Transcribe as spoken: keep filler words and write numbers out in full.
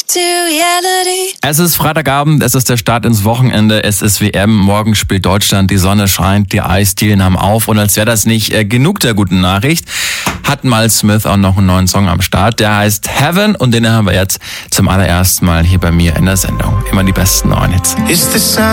Es ist Freitagabend, es ist der Start ins Wochenende, es ist W M, morgen spielt Deutschland, die Sonne scheint, die Eisdielen haben auf und als wäre das nicht äh, genug der guten Nachricht, hat Miles Smith auch noch einen neuen Song am Start, der heißt Heaven und den haben wir jetzt zum allerersten Mal hier bei mir in der Sendung. Immer die besten neuen Hits.